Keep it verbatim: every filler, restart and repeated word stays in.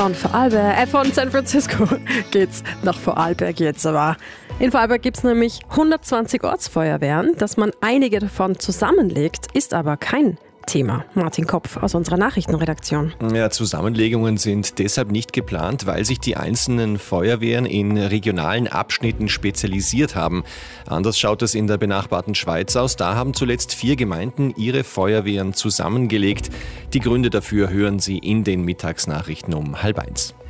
Von Vorarlberg, äh, von San Francisco geht's nach Vorarlberg jetzt aber. In Vorarlberg gibt es nämlich hundertzwanzig Ortsfeuerwehren. Dass man einige davon zusammenlegt, ist aber kein Thema. Martin Kopf aus unserer Nachrichtenredaktion. Ja, Zusammenlegungen sind deshalb nicht geplant, weil sich die einzelnen Feuerwehren in regionalen Abschnitten spezialisiert haben. Anders schaut es in der benachbarten Schweiz aus. Da haben zuletzt vier Gemeinden ihre Feuerwehren zusammengelegt. Die Gründe dafür hören Sie in den Mittagsnachrichten um halb eins.